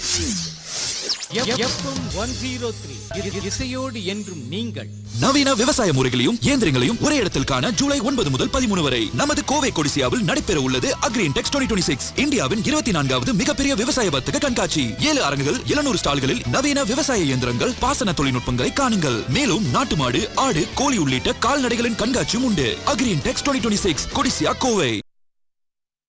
இசையோடு என்றும் நீங்கள். நவீன விவசாய முறைகளையும் இயந்திரங்களையும் ஒரே இடத்தில் காண ஜூலை 9 முதல் 13 வரை நமது கோவை கொடிசியாவில் நடைபெற உள்ளது அக்ரின்டெக்ஸ் 2026 இந்தியாவின் 24வது மிகப்பெரிய விவசாய வர்த்தக கண்காட்சி. 7 அரங்குகள் 700 ஸ்டால்களில் நவீன விவசாய இயந்திரங்கள், பாசன தொழில்நுட்பங்களை காணுங்கள். மேலும் நாட்டு மாடு, ஆடு, கோழி உள்ளிட்ட கால்நடைகளின் கண்காட்சியும் உண்டு. அக்ரின்டெக்ஸ் 2026 கொடிசியா கோவை.